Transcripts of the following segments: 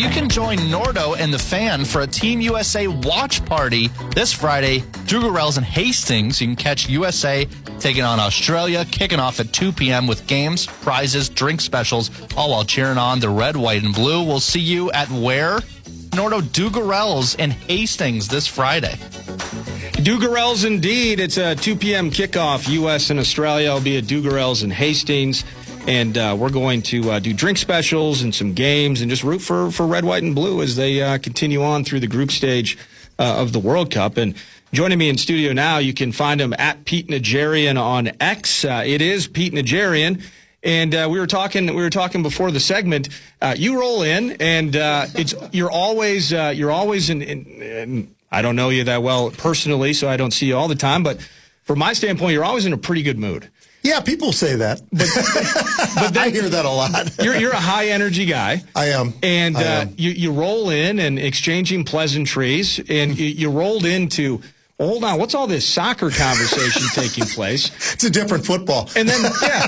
can join Nordo and the Fan for a Team USA watch party this Friday. Dugarel's in Hastings. You can catch USA taking on Australia, kicking off at 2 p.m. with games, prizes, drink specials, all while cheering on the red, white, and blue. We'll see you at where? Nordo Dugarel's in Hastings this Friday. Dugarel's indeed. It's a 2 p.m. kickoff. U.S. and Australia will be at Dugarel's in Hastings. And we're going to do drink specials and some games and just root for red, white, and blue as they continue on through the group stage of the World Cup. And joining me in studio now, you can find him at Pete Najarian on X. It is Pete Najarian. And we were talking before the segment. You roll in, and you're always in. I don't know you that well personally, so I don't see you all the time. But from my standpoint, you're always in a pretty good mood. Yeah, people say that. But I hear that a lot. You're a high energy guy. I am. And you roll in and exchanging pleasantries, and you rolled into. Hold on, what's all this soccer conversation taking place? It's a different football. And then,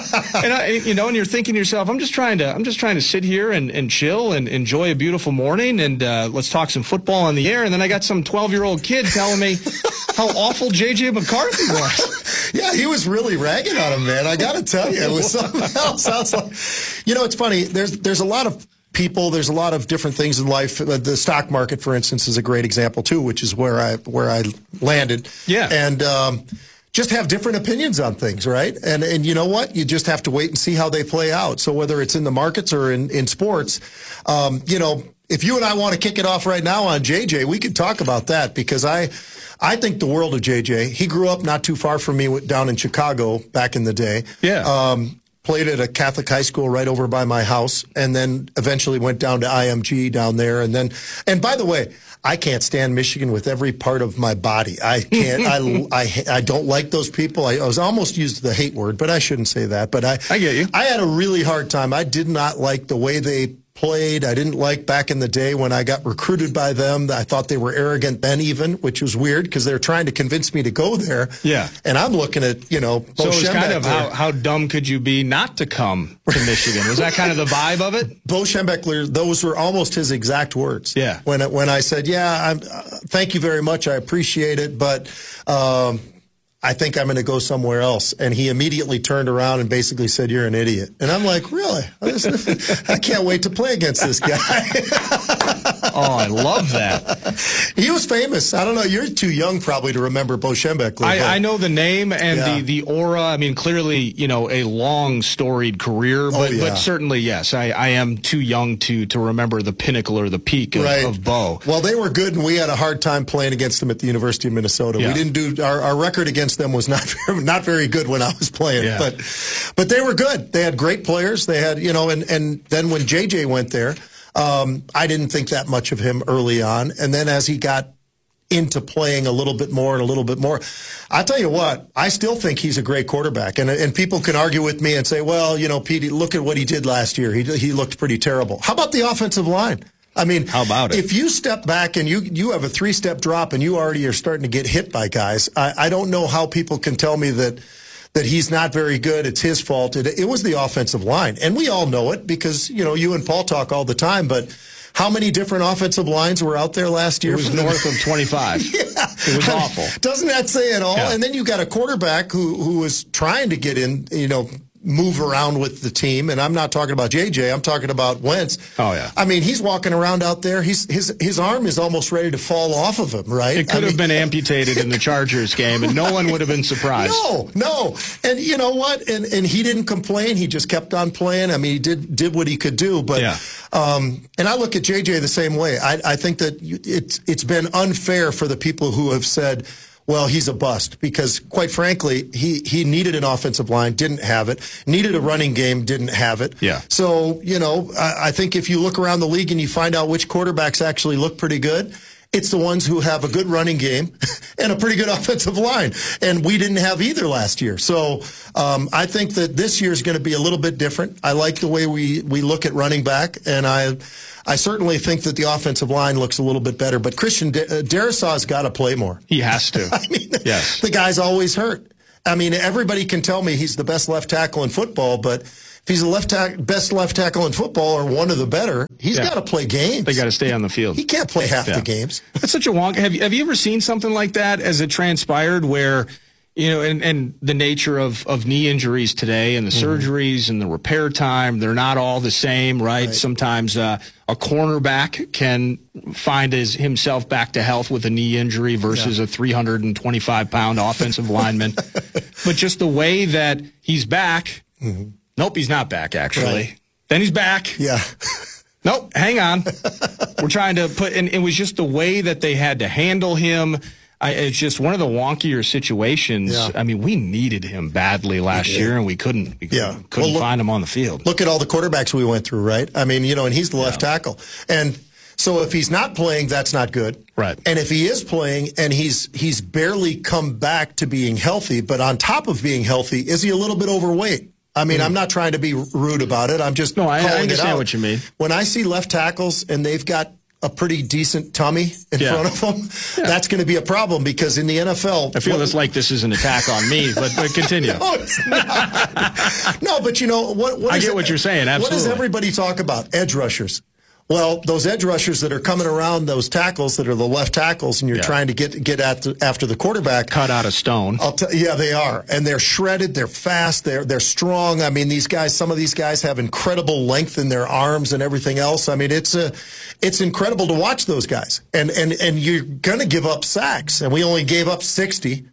and you're thinking to yourself, I'm just trying to sit here and chill and enjoy a beautiful morning, and let's talk some football on the air. And then I got some 12-year-old kid telling me how awful J.J. McCarthy was. Yeah, he was really ragging on him, man. I got to tell you, it was something else. I was like, it's funny. There's a lot of people, there's a lot of different things in life. The stock market, for instance, is a great example too, which is where I landed. Yeah. And just have different opinions on things, right? And you know what? You just have to wait and see how they play out. So whether it's in the markets or in sports, if you and I want to kick it off right now on JJ, we could talk about that because I think the world of JJ. He grew up not too far from me down in Chicago back in the day. Yeah. Played at a Catholic high school right over by my house, and then eventually went down to IMG down there. And by the way, I can't stand Michigan with every part of my body. I can't. I don't like those people. I was almost used the hate word, but I shouldn't say that. But I get you. I had a really hard time. I did not like the way they played. I didn't like back in the day when I got recruited by them. I thought they were arrogant then even, which was weird because they're trying to convince me to go there. Yeah. And I'm looking at, Bo So it's kind of Schembechler. how dumb could you be not to come to Michigan? Was that kind of the vibe of it? Bo Schembechler, those were almost his exact words. Yeah. When I said, thank you very much, I appreciate it, but I think I'm going to go somewhere else. And he immediately turned around and basically said, you're an idiot. And I'm like, really? I can't wait to play against this guy. Oh, I love that. He was famous. I don't know. You're too young probably to remember Bo Schembechler. I know the name and the aura. I mean, clearly, a long, storied career. But certainly, yes, I am too young to remember the pinnacle or the peak of Bo. Well, they were good, and we had a hard time playing against them at the University of Minnesota. Yeah. We didn't do our record against them was not very good when I was playing. Yeah. But they were good. They had great players. They had, and then when JJ went there, I didn't think that much of him early on. And then as he got into playing a little bit more, I tell you what, I still think he's a great quarterback. And people can argue with me and say, well, Pete, look at what he did last year. He looked pretty terrible. How about the offensive line? I mean, how about it? If you step back and you have a 3-step drop and you already are starting to get hit by guys, I don't know how people can tell me that he's not very good. It's his fault. It was the offensive line. And we all know it because, you and Paul talk all the time. But how many different offensive lines were out there last year? It was north of 25. Yeah. It was awful. Doesn't that say it all? Yeah. And then you got a quarterback who was trying to get in, move around with the team. And I'm not talking about JJ. I'm talking about Wentz. Oh, yeah. I mean, he's walking around out there. His arm is almost ready to fall off of him, right? It could have been amputated in the Chargers game, and no one would have been surprised. No. And you know what? And he didn't complain. He just kept on playing. I mean, he did what he could do. But and I look at JJ the same way. I think that it's been unfair for the people who have said, well, he's a bust because, quite frankly, he needed an offensive line, didn't have it. Needed a running game, didn't have it. Yeah. So, I think if you look around the league and you find out which quarterbacks actually look pretty good, it's the ones who have a good running game and a pretty good offensive line. And we didn't have either last year. So I think that this year is going to be a little bit different. I like the way we look at running back, and I certainly think that the offensive line looks a little bit better, but Christian Darrisaw's got to play more. He has to. I mean, yes. The guy's always hurt. I mean, everybody can tell me he's the best left tackle in football, but if he's the best left tackle in football or one of the better, He's got to play games. They got to stay on the field. He can't play half the games. That's such a wonk. Have you ever seen something like that as it transpired where, and the nature of knee injuries today and the surgeries and the repair time, they're not all the same, right? Sometimes a cornerback can find himself back to health with a knee injury versus a 325-pound offensive lineman. But just the way that he's back, nope, he's not back, actually. Right. Then he's back. Yeah. Nope, hang on. We're trying to and it was just the way that they had to handle him. It's just one of the wonkier situations. Yeah. I mean, we needed him badly last year, and we couldn't find him on the field. Look at all the quarterbacks we went through, right? I mean, and he's the left tackle. And so if he's not playing, that's not good. Right. And if he is playing and he's barely come back to being healthy, but on top of being healthy, is he a little bit overweight? I mean, I'm not trying to be rude about it. I'm just I calling understand it out. what you mean. When I see left tackles and they've got a pretty decent tummy in front of them, that's going to be a problem because in the NFL... I feel it's like this is an attack on me, but continue. No, it's not. No, but what I get what you're saying, absolutely. What does everybody talk about? Edge rushers. Well, those edge rushers that are coming around those tackles that are the left tackles, and you're trying to get after the quarterback. Cut out of stone. Yeah, they are. And they're shredded, they're fast, they're strong. I mean, some of these guys have incredible length in their arms and everything else. I mean, it's incredible to watch those guys. And you're going to give up sacks. And we only gave up 60.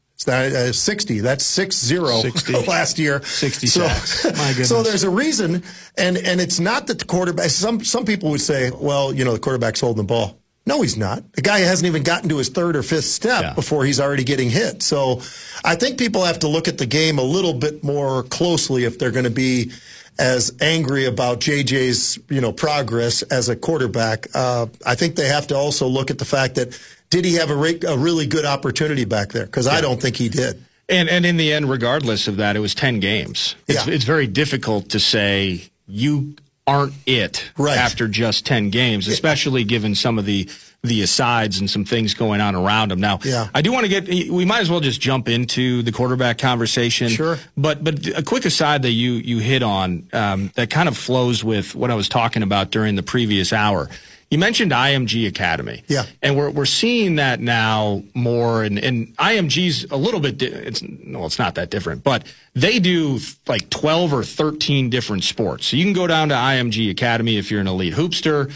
60. That's 60 last year. 60 sacks. My goodness. So there's a reason, and it's not that the quarterback. Some people would say, well, the quarterback's holding the ball. No, he's not. The guy hasn't even gotten to his third or fifth step before he's already getting hit. So I think people have to look at the game a little bit more closely if they're going to be as angry about JJ's progress as a quarterback. I think they have to also look at the fact that did he have a really good opportunity back there? Because I don't think he did. And in the end, regardless of that, it was 10 games. It's very difficult to say you aren't it after just 10 games, especially given some of the asides and some things going on around him. Now, I do want to we might as well just jump into the quarterback conversation. Sure. But a quick aside that you hit on that kind of flows with what I was talking about during the previous hour. You mentioned IMG Academy. Yeah. And we're seeing that now more, and IMG's a little bit, it's not that different, but they do like 12 or 13 different sports. So you can go down to IMG Academy if you're an elite hoopster,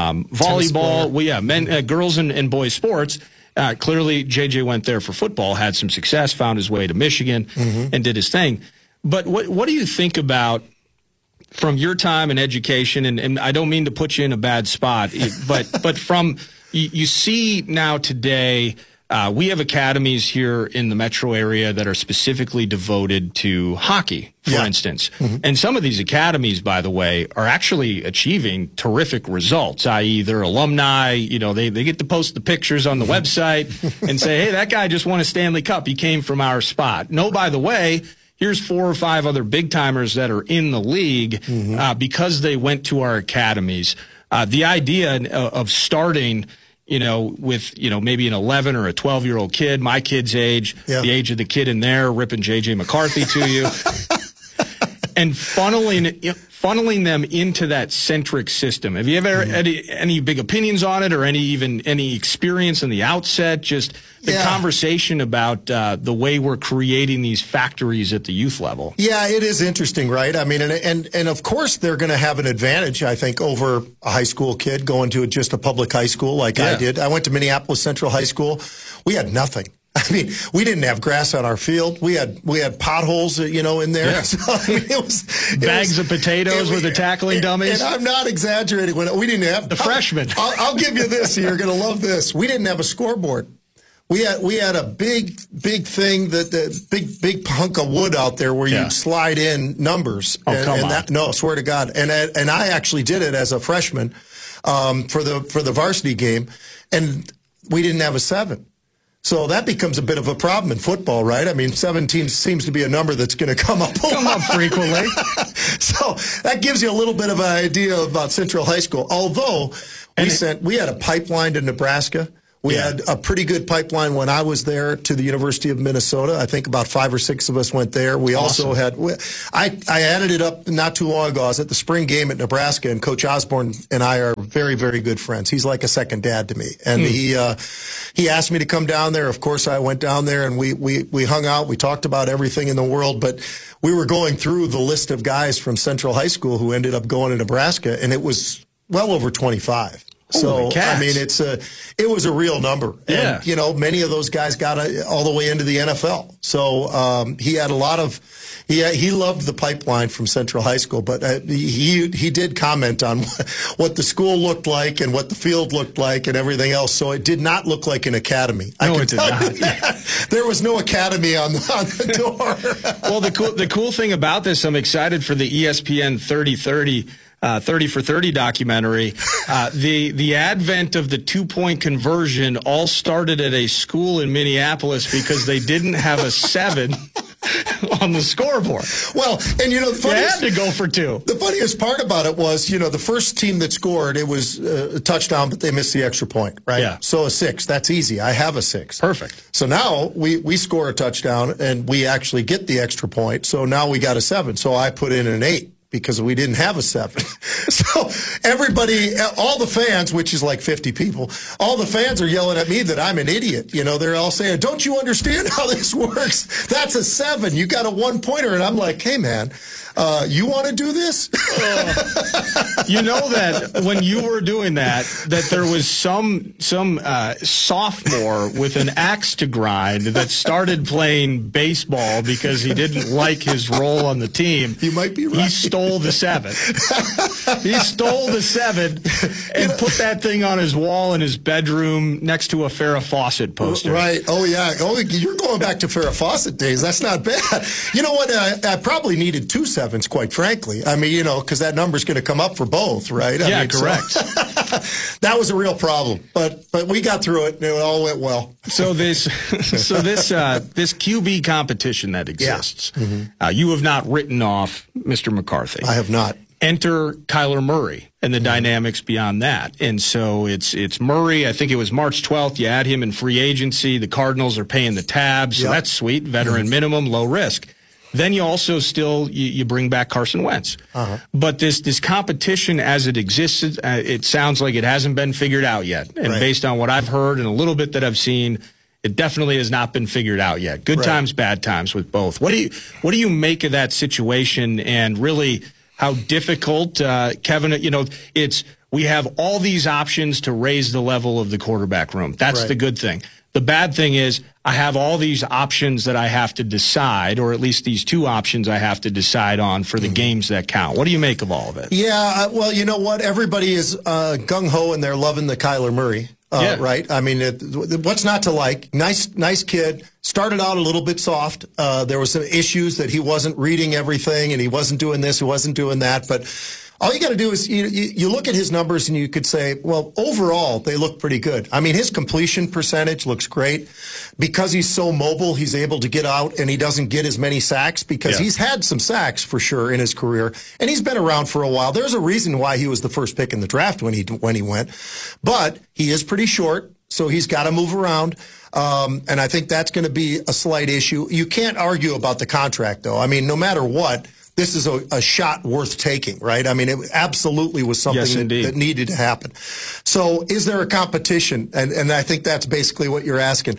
volleyball, girls and boys sports. Clearly, JJ went there for football, had some success, found his way to Michigan, and did his thing. But what do you think about, from your time in education, and I don't mean to put you in a bad spot, but from you see now today, we have academies here in the metro area that are specifically devoted to hockey, for instance. And some of these academies, by the way, are actually achieving terrific results, i.e. their alumni, they get to post the pictures on the website and say, hey, that guy just won a Stanley Cup. He came from our spot. No, by the way, here's 4 or 5 other big-timers that are in the league because they went to our academies. The idea of starting, with, maybe an 11 or a 12-year-old kid, my kid's age, the age of the kid in there, ripping J.J. McCarthy to you, and funneling them into that centric system. Have you ever had any big opinions on it or any experience in the outset? Just the conversation about the way we're creating these factories at the youth level. Yeah, it is interesting, right? I mean, and of course they're going to have an advantage, I think, over a high school kid going to just a public high school like I did. I went to Minneapolis Central High School. We had nothing. I mean, we didn't have grass on our field. We had potholes, in there. Yeah. So, I mean, it was bags of potatoes with the tackling dummies. And I'm not exaggerating. When we didn't have the freshmen. I'll give you this. You're going to love this. We didn't have a scoreboard. We had a big thing big hunk of wood out there where you'd slide in numbers. No, swear to God. And I actually did it as a freshman for the varsity game, and we didn't have a 7. So that becomes a bit of a problem in football, right? I mean, 17 seems to be a number that's going to come up frequently. So that gives you a little bit of an idea about Central High School. Although we had a pipeline to Nebraska. We had a pretty good pipeline when I was there to the University of Minnesota. I think about 5 or 6 of us went there. We also had, I added it up not too long ago. I was at the spring game at Nebraska, and Coach Osborne and I are very, very good friends. He's like a second dad to me. And he asked me to come down there. Of course, I went down there, and we hung out. We talked about everything in the world, but we were going through the list of guys from Central High School who ended up going to Nebraska, and it was well over 25. So, I mean, it was a real number. Yeah. And, you know, many of those guys got all the way into the NFL. So, he had a lot of, he loved the pipeline from Central High School, but he did comment on what the school looked like and what the field looked like and everything else. So it did not look like an academy. No, it did not. There was no academy on the door. Well, the cool thing about this, I'm excited for the ESPN 30 for 30 documentary. The advent of the 2-point conversion all started at a school in Minneapolis because they didn't have a 7 on the scoreboard. Well, and you know, they had to go for 2. The funniest part about it was, you know, the first team that scored, it was a touchdown, but they missed the extra point, right? Yeah. So a 6, that's easy. I have a 6. Perfect. So now we score a touchdown and we actually get the extra point. So now we got a 7. So I put in an 8. Because we didn't have a 7. So everybody, all the fans, which is like 50 people, all the fans are yelling at me that I'm an idiot. You know, they're all saying, don't you understand how this works? That's a 7. You got a 1-pointer. And I'm like, hey, man, you want to do this? You know that when you were doing that there was some sophomore with an axe to grind that started playing baseball because he didn't like his role on the team. You might be right. He stole the 7. He stole the 7 and put that thing on his wall in his bedroom next to a Farrah Fawcett poster. Right. Oh, yeah. Oh, you're going back to Farrah Fawcett days. That's not bad. You know what? I probably needed 2 7s, quite frankly. I mean, you know, because that number's going to come up for both, right? Yeah, correct. So, that was a real problem, but we got through it, and it all went well. So this QB competition that exists, you have not written off Mr. McCarthy. I have not. Enter Kyler Murray and the dynamics beyond that. And so it's Murray. I think it was March 12th. You add him in free agency. The Cardinals are paying the tab, so that's sweet. Veteran minimum, low risk. Then you also you bring back Carson Wentz. But this competition as it exists, it sounds like it hasn't been figured out yet. And based on what I've heard and a little bit that I've seen, it definitely has not been figured out yet. Good times, bad times with both. What do you make of that situation and really how difficult, Kevin, you know, we have all these options to raise the level of the quarterback room. That's the good thing. The bad thing is I have all these options that I have to decide, or at least these 2 options I have to decide on for the games that count. What do you make of all of it? Yeah, well, you know what? Everybody is gung-ho and they're loving the Kyler Murray, right? I mean, what's not to like? Nice kid. Started out a little bit soft. There were some issues that he wasn't reading everything and he wasn't doing this, he wasn't doing that, but all you got to do is you look at his numbers and you could say, well, overall, they look pretty good. I mean, his completion percentage looks great. Because he's so mobile, he's able to get out and he doesn't get as many sacks because he's had some sacks for sure in his career. And he's been around for a while. There's a reason why he was the first pick in the draft when he went. But he is pretty short, so he's got to move around. And I think that's going to be a slight issue. You can't argue about the contract, though. I mean, no matter what, this is a shot worth taking, right? I mean, it absolutely was something that needed to happen. So is there a competition? And I think that's basically what you're asking.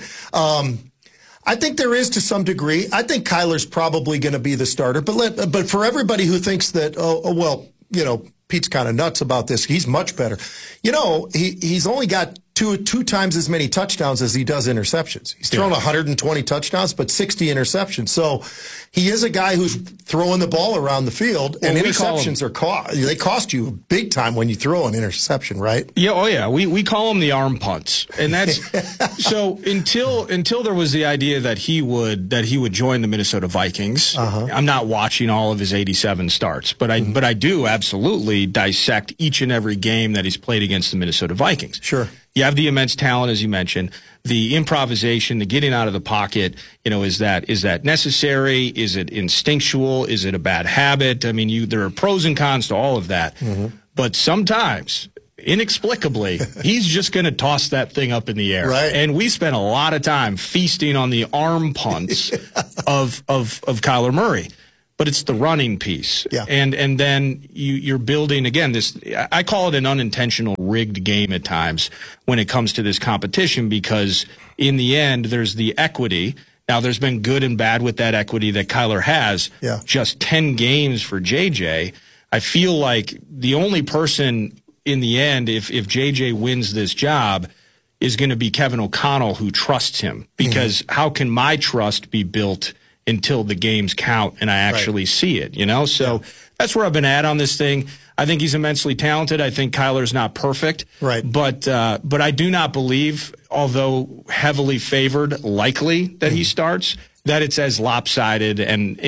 I think there is to some degree. I think Kyler's probably going to be the starter. But for everybody who thinks that, well, you know, Pete's kind of nuts about this, he's much better. You know, he's only got two times as many touchdowns as he does interceptions. He's thrown 120 touchdowns, but 60 interceptions. So he is a guy who's throwing the ball around the field, and interceptions they cost you big time when you throw an interception, right? Yeah, oh yeah. We call them the arm punts, and that's so until there was the idea that he would join the Minnesota Vikings. I'm not watching all of his 87 starts, but I do absolutely dissect each and every game that he's played against the Minnesota Vikings. Sure. You have the immense talent, as you mentioned, the improvisation, the getting out of the pocket. You know, is that necessary? Is it instinctual? Is it a bad habit? I mean, there are pros and cons to all of that. But sometimes inexplicably, he's just going to toss that thing up in the air. Right. And we spent a lot of time feasting on the arm punts of Kyler Murray. But it's the running piece. Yeah. And then you're building, again, this, I call it an unintentional rigged game at times when it comes to this competition, because in the end, there's the equity. Now, there's been good and bad with that equity that Kyler has. Yeah. Just 10 games for JJ. I feel like the only person in the end, if JJ wins this job, is going to be Kevin O'Connell, who trusts him. Because how can my trust be built until the games count and I actually see it, So that's where I've been at on this thing. I think he's immensely talented. I think Kyler's not perfect. Right. But I do not believe, although heavily favored, likely that he starts, that it's as lopsided and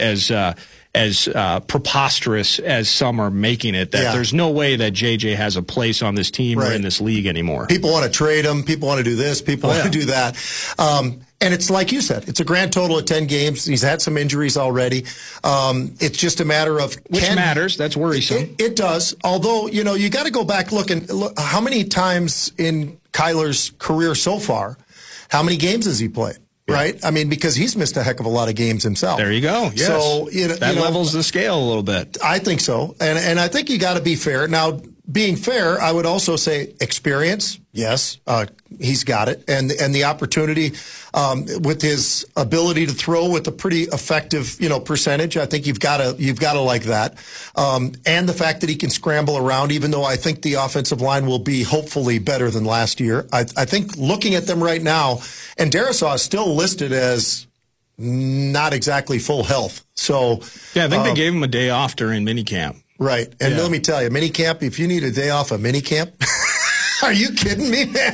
as preposterous as some are making it, that there's no way that JJ has a place on this team or in this league anymore. People want to trade him. People want to do this. People want to do that. And it's like you said, it's a grand total of 10 games. He's had some injuries already. It's just a matter of... Which matters. That's worrisome. It does. Although, you got to go back, look how many times in Kyler's career so far, how many games has he played? Right? I mean, because he's missed a heck of a lot of games himself. There you go. Yes. So, that levels the scale a little bit. I think so. And I think you got to be fair. Now, being fair, I would also say experience. Yes, he's got it. And the opportunity with his ability to throw with a pretty effective, percentage. I think you've got to like that. And the fact that he can scramble around, even though I think the offensive line will be hopefully better than last year. I think looking at them right now, and Darisaw is still listed as not exactly full health. So yeah, I think they gave him a day off during minicamp. Right. And let me tell you, minicamp, if you need a day off of minicamp, are you kidding me, man?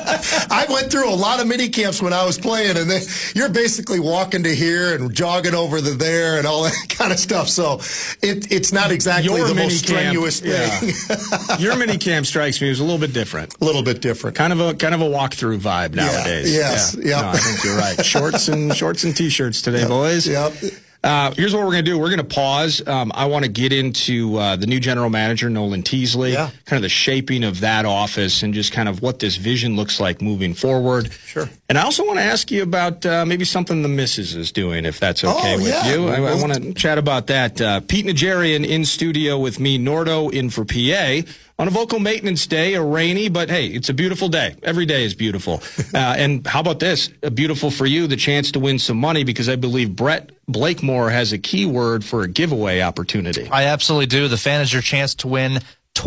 I went through a lot of mini camps when I was playing, and you're basically walking to here and jogging over to there and all that kind of stuff. So it's not exactly the most strenuous thing. Yeah. Your mini camp strikes me as a little bit different. A little bit different. Kind of a walkthrough vibe nowadays. Yes. Yeah. Yep. No, I think you're right. Shorts and t-shirts today, boys. Yep. Here's what we're going to do. We're going to pause. I want to get into the new general manager, Nolan Teasley, kind of the shaping of that office and just kind of what this vision looks like moving forward. Sure. And I also want to ask you about maybe something the missus is doing, if that's okay with you. I want to chat about that. Pete Najarian in studio with me, Nordo in for PA. On a vocal maintenance day, a rainy, but hey, it's a beautiful day. Every day is beautiful. And how about this? Beautiful for you, the chance to win some money, because I believe Brett Blakemore has a keyword for a giveaway opportunity. I absolutely do. The fan is your chance to win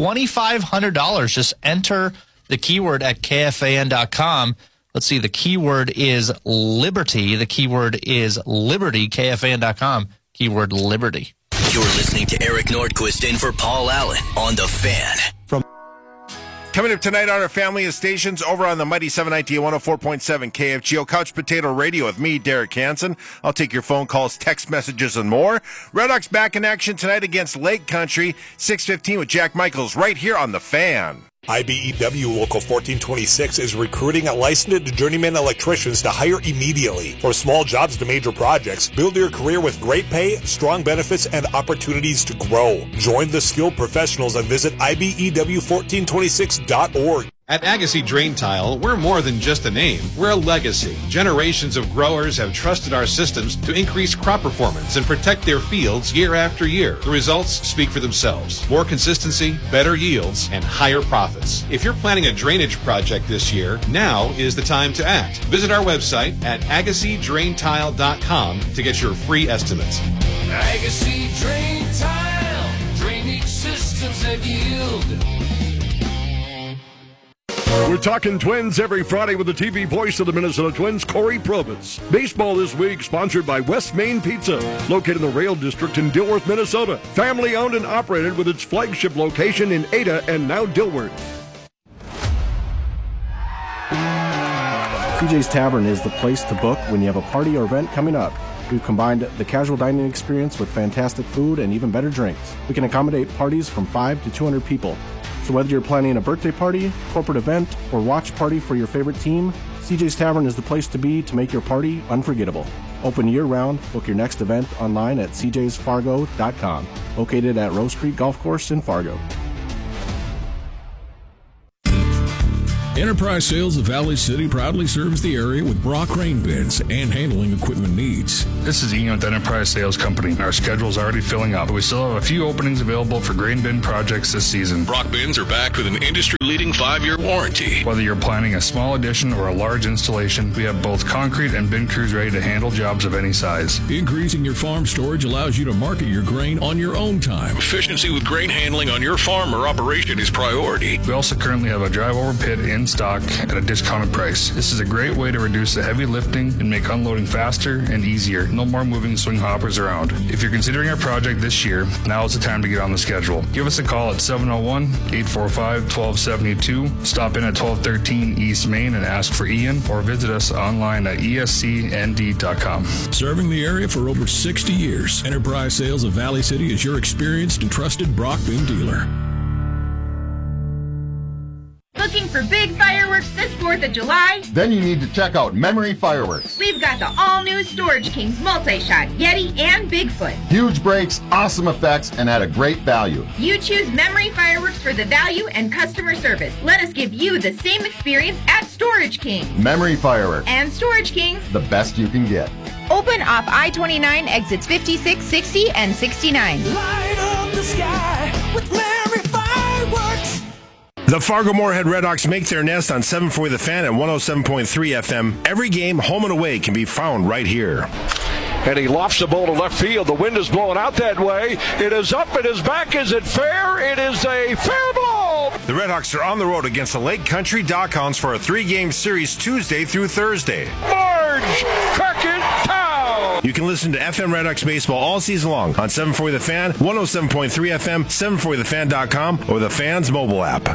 $2,500. Just enter the keyword at KFAN.com. Let's see, the keyword is liberty. The keyword is liberty, KFAN.com. Keyword liberty. You're listening to Eric Nordquist in for Paul Allen on The Fan. Coming up tonight on our family of stations over on the Mighty 790 104.7 KFGO Couch Potato Radio with me, Derek Hansen. I'll take your phone calls, text messages, and more. Red Hawks back in action tonight against Lake Country, 6:15 with Jack Michaels right here on The Fan. IBEW Local 1426 is recruiting licensed journeyman electricians to hire immediately. From small jobs to major projects, build your career with great pay, strong benefits, and opportunities to grow. Join the skilled professionals and visit IBEW1426.org. At Agassi Drain Tile, we're more than just a name. We're a legacy. Generations of growers have trusted our systems to increase crop performance and protect their fields year after year. The results speak for themselves. More consistency, better yields, and higher profits. If you're planning a drainage project this year, now is the time to act. Visit our website at AgassiDrainTile.com to get your free estimates. Agassi Drain Tile, drainage systems that yield. We're talking Twins every Friday with the TV voice of the Minnesota Twins, Corey Probus. Baseball this week sponsored by West Main Pizza, located in the Rail District in Dilworth, Minnesota. Family owned and operated with its flagship location in Ada and now Dilworth. CJ's Tavern is the place to book when you have a party or event coming up. We've combined the casual dining experience with fantastic food and even better drinks. We can accommodate parties from 5 to 200 people. So whether you're planning a birthday party, corporate event, or watch party for your favorite team, CJ's Tavern is the place to be to make your party unforgettable. Open year-round. Book your next event online at cjsfargo.com. Located at Rose Creek Golf Course in Fargo. Enterprise Sales of Valley City proudly serves the area with Brock grain bins and handling equipment needs. This is Ian with Enterprise Sales Company. Our schedule is already filling up, but we still have a few openings available for grain bin projects this season. Brock bins are backed with an industry-leading 5-year warranty. Whether you're planning a small addition or a large installation, we have both concrete and bin crews ready to handle jobs of any size. Increasing your farm storage allows you to market your grain on your own time. Efficiency with grain handling on your farm or operation is priority. We also currently have a drive-over pit in stock at a discounted price. This is a great way to reduce the heavy lifting and make unloading faster and easier. No more moving swing hoppers around. If you're considering a project this year, now is the time to get on the schedule. Give us a call at 701-845-1272. Stop in at 1213 East Main and ask for Ian, or visit us online at escnd.com. Serving the area for over 60 years, Enterprise Sales of Valley City is your experienced and trusted Brock bin dealer. Looking for big fireworks this 4th of July? Then you need to check out Memory Fireworks. We've got the all-new Storage Kings multi-shot, Yeti, and Bigfoot. Huge breaks, awesome effects, and at a great value. You choose Memory Fireworks for the value and customer service. Let us give you the same experience at Storage Kings. Memory Fireworks. And Storage Kings. The best you can get. Open off I-29, exits 56, 60, and 69. Light up the sky with Memory Fireworks. The Fargo-Moorhead Redhawks make their nest on 740 The Fan at 107.3 FM. Every game, home and away, can be found right here. And he lofts the ball to left field. The wind is blowing out that way. It is up, it is back. Is it fair? It is a fair ball. The Redhawks are on the road against the Lake Country Dockhounds for a 3-game series Tuesday through Thursday. Marge Crockett-Town. You can listen to FM Redhawks baseball all season long on 740 The Fan, 107.3 FM, 740thefan.com, or the Fan's mobile app.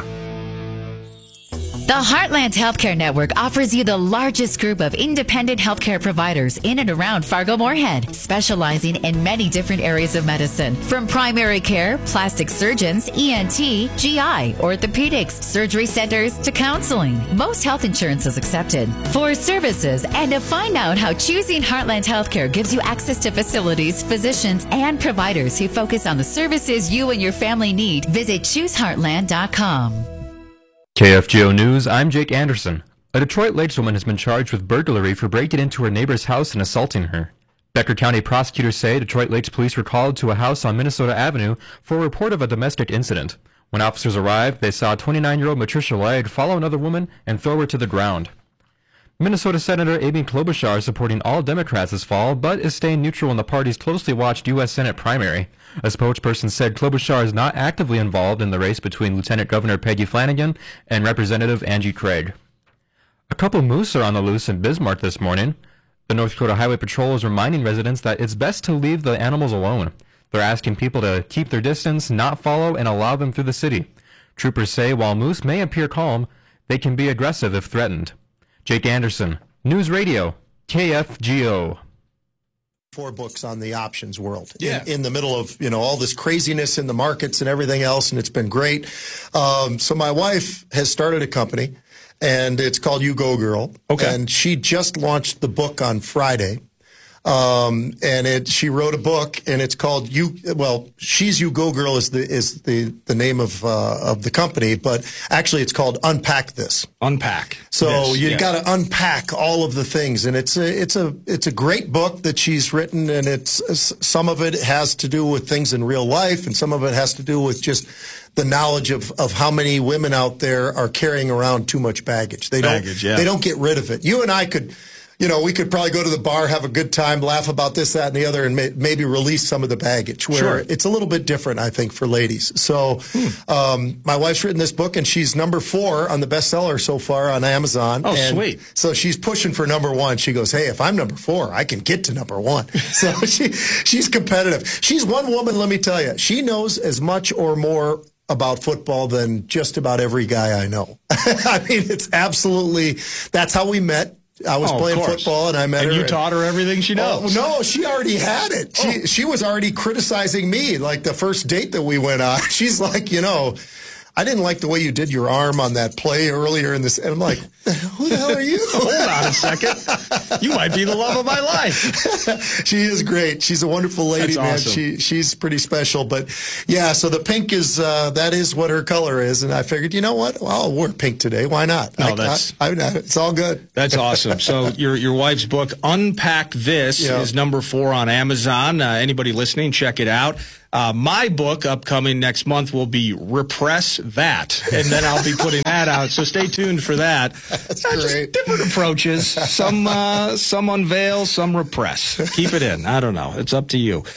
The Heartland Healthcare Network offers you the largest group of independent healthcare providers in and around Fargo-Moorhead, specializing in many different areas of medicine, from primary care, plastic surgeons, ENT, GI, orthopedics, surgery centers, to counseling. Most health insurance is accepted. For services and to find out how choosing Heartland Healthcare gives you access to facilities, physicians, and providers who focus on the services you and your family need, visit chooseheartland.com. KFGO News, I'm Jake Anderson. A Detroit Lakes woman has been charged with burglary for breaking into her neighbor's house and assaulting her. Becker County prosecutors say Detroit Lakes police were called to a house on Minnesota Avenue for a report of a domestic incident. When officers arrived, they saw 29-year-old Matricia Legg follow another woman and throw her to the ground. Minnesota Senator Amy Klobuchar is supporting all Democrats this fall, but is staying neutral in the party's closely watched U.S. Senate primary. A spokesperson said Klobuchar is not actively involved in the race between Lieutenant Governor Peggy Flanagan and Representative Angie Craig. A couple moose are on the loose in Bismarck this morning. The North Dakota Highway Patrol is reminding residents that it's best to leave the animals alone. They're asking people to keep their distance, not follow, and allow them through the city. Troopers say while moose may appear calm, they can be aggressive if threatened. Jake Anderson, News Radio, KFGO. 4 books on the options world in the middle of, all this craziness in the markets and everything else. And it's been great. So my wife has started a company and it's called You Go Girl. Okay. And she just launched the book on Friday. She wrote a book and it's called She's You Go Girl is the name of the company, but actually it's called Unpack This. Unpack. So you got to unpack all of the things, and it's a great book that she's written, and it's some of it has to do with things in real life, and some of it has to do with just the knowledge of how many women out there are carrying around too much baggage. They don't get rid of it. You and I could. We could probably go to the bar, have a good time, laugh about this, that, and the other, and maybe release some of the baggage. Where it's a little bit different, I think, for ladies. So my wife's written this book, and she's number 4 on the bestseller so far on Amazon. Oh, and sweet. So she's pushing for number 1. She goes, hey, if I'm number 4, I can get to number 1. So she's competitive. She's one woman, let me tell you. She knows as much or more about football than just about every guy I know. I mean, it's absolutely, that's how we met. I was playing football, and I met her. And you taught her everything she knows. No, she already had it. She was already criticizing me, like the first date that we went on. She's like, I didn't like the way you did your arm on that play earlier in this. And I'm like, who the hell are you? Hold on a second. You might be the love of my life. She is great. She's a wonderful lady, That's man. awesome. She's pretty special. But yeah, so the pink is, that is what her color is. And I figured, you know what? Well, I'll wear pink today. Why not? No, it's all good. That's awesome. So your wife's book, Unpack This, is number 4 on Amazon. Anybody listening, check it out. My book upcoming next month will be Repress That, and then I'll be putting that out. So stay tuned for that. That's great. Just different approaches. Some unveil, some repress. Keep it in. I don't know. It's up to you.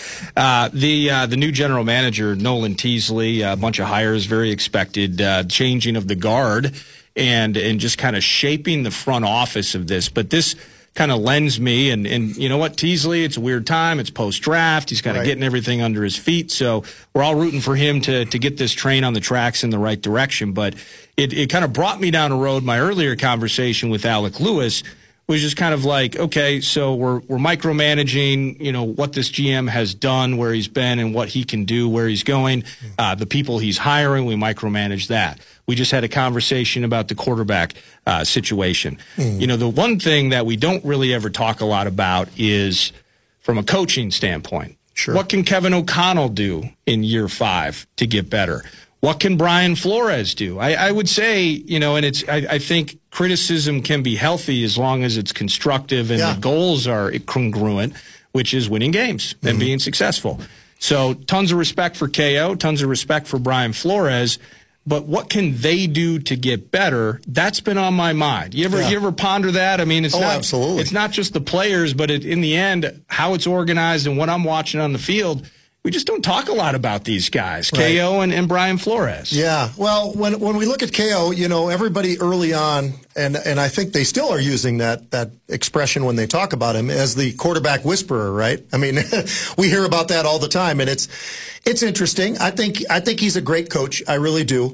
The new general manager, Nolan Teasley, a bunch of hires, very expected, changing of the guard, and just kind of shaping the front office of this. But this kind of lends me, and you know what, Teasley, it's a weird time. It's post-draft. He's kind of getting everything under his feet. So we're all rooting for him to get this train on the tracks in the right direction. But it kind of brought me down a road. My earlier conversation with Alec Lewis was just kind of like, okay, so we're micromanaging, you know, what this GM has done, where he's been, and what he can do, where he's going. The people he's hiring, we micromanage that. We just had a conversation about the quarterback situation. You know, the one thing that we don't really ever talk a lot about is from a coaching standpoint. Sure. What can Kevin O'Connell do in year 5 to get better? What can Brian Flores do? I would say, you know, and I think criticism can be healthy as long as it's constructive and the goals are congruent, which is winning games and being successful. So tons of respect for KO, tons of respect for Brian Flores. But what can they do to get better? That's been on my mind. You ever ponder that? I mean, it's not absolutely. It's not just the players, but in the end, how it's organized and what I'm watching on the field. We just don't talk a lot about these guys, Right. KO and Brian Flores. Yeah, well, when we look at KO, you know, everybody early on, and I think they still are using that expression when they talk about him as the quarterback whisperer, right? I mean, we hear about that all the time, and it's interesting. I think he's a great coach. I really do.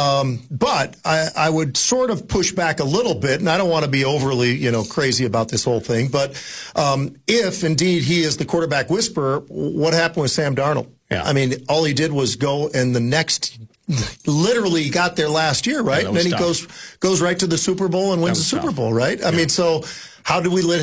But I would sort of push back a little bit, and I don't want to be overly, you know, crazy about this whole thing. But if indeed he is the quarterback whisperer, what happened with Sam Darnold? Yeah. I mean, all he did was go, and the next literally got there last year, right? Yeah, and then he goes right to the Super Bowl and wins the Super Bowl, right? I mean, so how did we let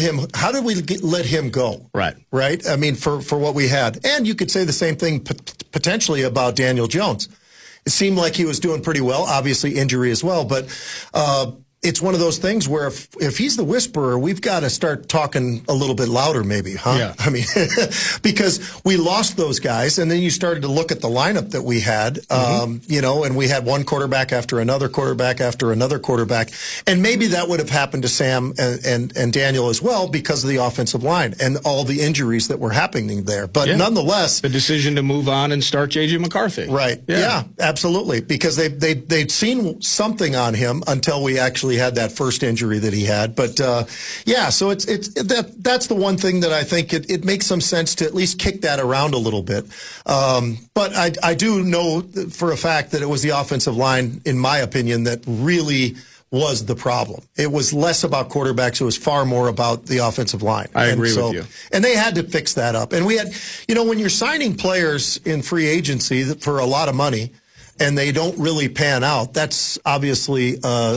him go? Right. Right? I mean, for what we had. And you could say the same thing potentially about Daniel Jones. It seemed like he was doing pretty well, obviously injury as well, but it's one of those things where if he's the whisperer, we've got to start talking a little bit louder maybe, huh? Yeah. I mean, because we lost those guys, and then you started to look at the lineup that we had, you know, and we had one quarterback after another quarterback after another quarterback, and maybe that would have happened to Sam and Daniel as well because of the offensive line and all the injuries that were happening there. But nonetheless, the decision to move on and start J.J. McCarthy. Right. Yeah, absolutely. Because they'd seen something on him until we actually had that first injury that he had. But so that's the one thing that I think it makes some sense to at least kick that around a little bit. But I do know for a fact that it was the offensive line, in my opinion, that really was the problem. It was less about quarterbacks. It was far more about the offensive line. I agree with you. And they had to fix that up. And we had, you know, when you're signing players in free agency for a lot of money and they don't really pan out, that's obviously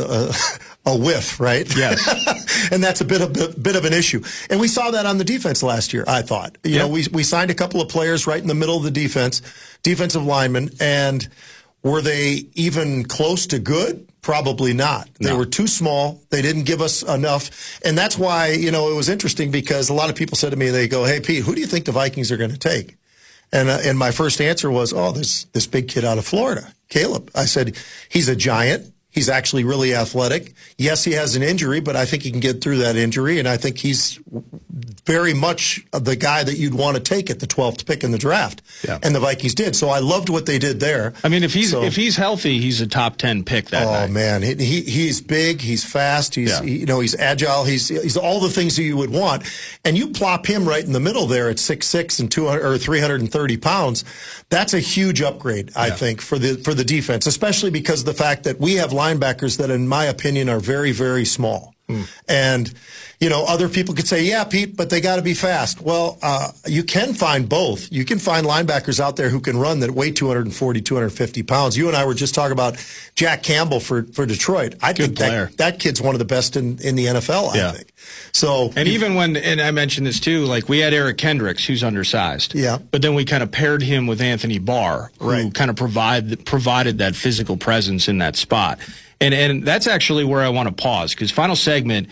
a whiff, right? Yes. And that's a bit of an issue. And we saw that on the defense last year, I thought. You know, we signed a couple of players right in the middle of the defensive linemen, and were they even close to good? Probably not. No. They were too small. They didn't give us enough. And that's why, you know, it was interesting because a lot of people said to me, they go, "Hey, Pete, who do you think the Vikings are going to take?" And my first answer was, this big kid out of Florida, Caleb. I said, he's a giant. He's actually really athletic. Yes, he has an injury, but I think he can get through that injury, and I think he's very much the guy that you'd want to take at the 12th pick in the draft. Yeah. And the Vikings did. So I loved what they did there. I mean, if he's healthy, he's a top 10 pick that night. Oh man, he's big, he's fast, he's agile, he's all the things that you would want. And you plop him right in the middle there at 6'6" and 330 pounds. That's a huge upgrade, I think, for the defense, especially because of the fact that we have linebackers that, in my opinion, are very, very small. And, other people could say, yeah, Pete, but they got to be fast. Well, you can find both. You can find linebackers out there who can run that weigh 240, 250 pounds. You and I were just talking about Jack Campbell for Detroit. I think that kid's one of the best in the NFL, I think. So, and even and I mentioned this too, like we had Eric Kendricks, who's undersized. Yeah. But then we kind of paired him with Anthony Barr, who kind of provided that physical presence in that spot. And that's actually where I want to pause, because final segment,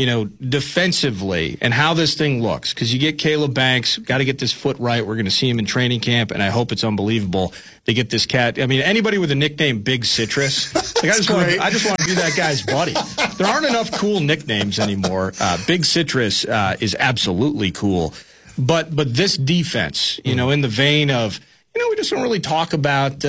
defensively and how this thing looks, because you get Caleb Banks, got to get this foot right. We're going to see him in training camp, and I hope it's unbelievable. They get this cat. I mean, anybody with a nickname Big Citrus, like I just want to be that guy's buddy. There aren't enough cool nicknames anymore. Big Citrus is absolutely cool, but this defense, in the vein of, we just don't really talk about,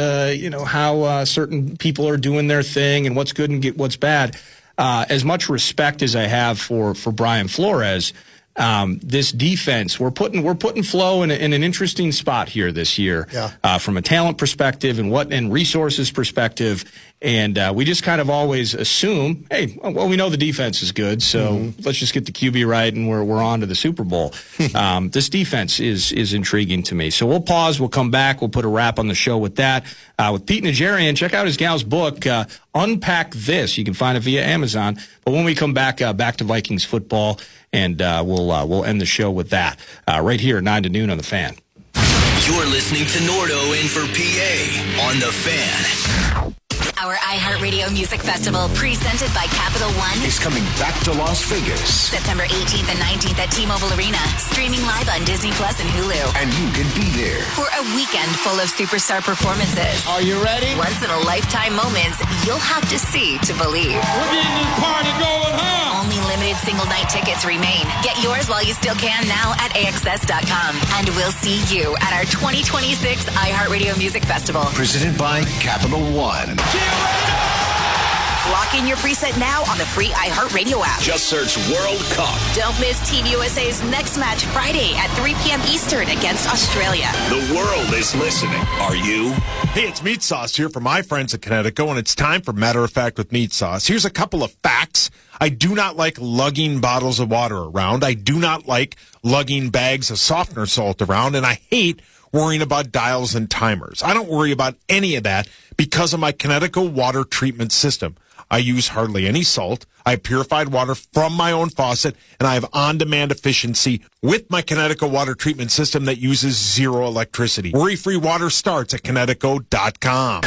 how certain people are doing their thing and what's good and what's bad. As much respect as I have for Brian Flores, this defense, we're putting Flo in an interesting spot here this year, from a talent perspective and resources perspective. And we just kind of always assume, hey, well, we know the defense is good, so let's just get the QB right, and we're on to the Super Bowl. This defense is intriguing to me. So we'll pause. We'll come back. We'll put a wrap on the show with that. With Pete Najarian, check out his gal's book, Unpack This. You can find it via Amazon. But when we come back to Vikings football, and we'll end the show with that right here at 9 to noon on The Fan. You're listening to Nordo in for PA on The Fan. Our iHeartRadio Music Festival, presented by Capital One, is coming back to Las Vegas. September 18th and 19th at T-Mobile Arena, streaming live on Disney Plus and Hulu. And you can be there for a weekend full of superstar performances. Are you ready? Once-in-a-lifetime moments you'll have to see to believe. We're getting this party going, huh? Only limited single-night tickets remain. Get yours while you still can now at AXS.com. And we'll see you at our 2026 iHeartRadio Music Festival. Presented by Capital One. Lock in your preset now on the free iHeartRadio app. Just search World Cup. Don't miss Team USA's next match Friday at 3 p.m. Eastern against Australia. The world is listening. Are you? Hey, it's Meat Sauce here from my friends at Connecticut, and it's time for Matter of Fact with Meat Sauce. Here's a couple of facts. I do not like lugging bottles of water around. I do not like lugging bags of softener salt around, and I hate worrying about dials and timers. I don't worry about any of that because of my Connecticut water treatment system. I use hardly any salt. I have purified water from my own faucet, and I have on-demand efficiency with my Connecticut water treatment system that uses zero electricity. Worry-free water starts at Connecticut.com.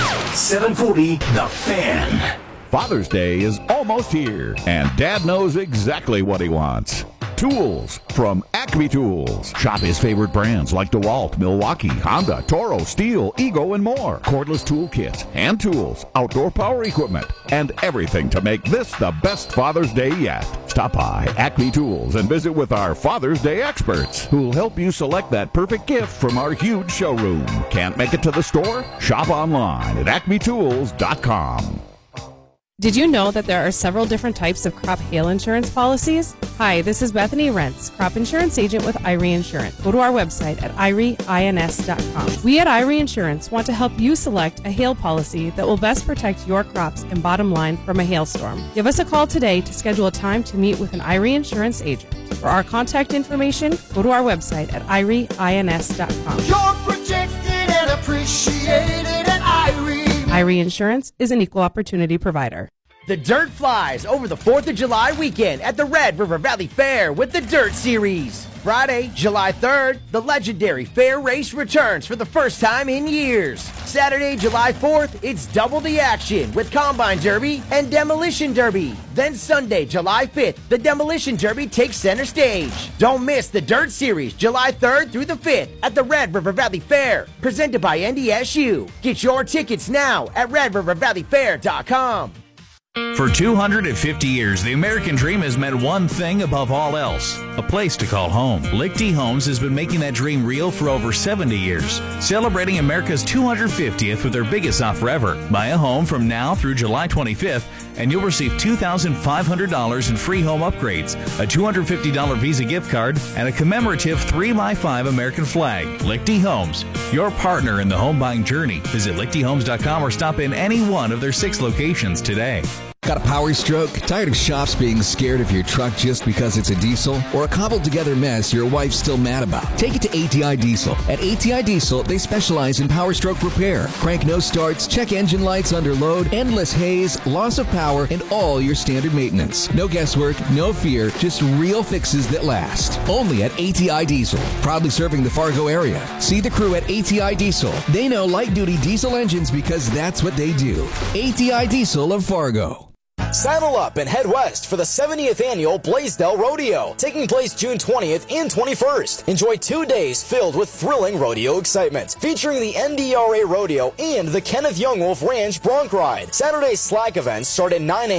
740, The Fan. Father's Day is almost here, and Dad knows exactly what he wants. Tools from Acme Tools. Shop his favorite brands like DeWalt, Milwaukee, Honda, Toro, Steel, Ego, and more. Cordless tool kits, hand tools, outdoor power equipment, and everything to make this the best Father's Day yet. Stop by Acme Tools and visit with our Father's Day experts who'll help you select that perfect gift from our huge showroom. Can't make it to the store? Shop online at acmetools.com. Did you know that there are several different types of crop hail insurance policies? Hi, this is Bethany Rentz, crop insurance agent with Irie Insurance. Go to our website at irieins.com. We at Irie Insurance want to help you select a hail policy that will best protect your crops and bottom line from a hailstorm. Give us a call today to schedule a time to meet with an Irie Insurance agent. For our contact information, go to our website at irieins.com. You're protected and appreciated at Irie. Irie Insurance is an equal opportunity provider. The Dirt flies over the 4th of July weekend at the Red River Valley Fair with the Dirt Series. Friday, July 3rd, the legendary fair race returns for the first time in years. Saturday, July 4th, it's double the action with Combine Derby and Demolition Derby. Then Sunday, July 5th, the Demolition Derby takes center stage. Don't miss the Dirt Series, July 3rd through the 5th at the Red River Valley Fair, presented by NDSU. Get your tickets now at RedRiverValleyFair.com. For 250 years, the American dream has meant one thing above all else, a place to call home. Lichty Homes has been making that dream real for over 70 years, celebrating America's 250th with their biggest offer ever. Buy a home from now through July 25th, and you'll receive $2,500 in free home upgrades, a $250 Visa gift card, and a commemorative 3x5 American flag. Lichty Homes, your partner in the home buying journey. Visit lichtyhomes.com or stop in any one of their 6 locations today. Got a power stroke? Tired of shops being scared of your truck just because it's a diesel? Or a cobbled together mess your wife's still mad about? Take it to ATI Diesel. At ATI Diesel, they specialize in power stroke repair, crank no starts, check engine lights under load, endless haze, loss of power, and all your standard maintenance. No guesswork, no fear, just real fixes that last. Only at ATI Diesel. Proudly serving the Fargo area. See the crew at ATI Diesel. They know light-duty diesel engines because that's what they do. ATI Diesel of Fargo. Saddle up and head west for the 70th annual Blaisdell Rodeo, taking place June 20th and 21st. Enjoy 2 days filled with thrilling rodeo excitement, featuring the NDRA Rodeo and the Kenneth Young Wolf Ranch Bronc Ride. Saturday's slack events start at 9 a.m.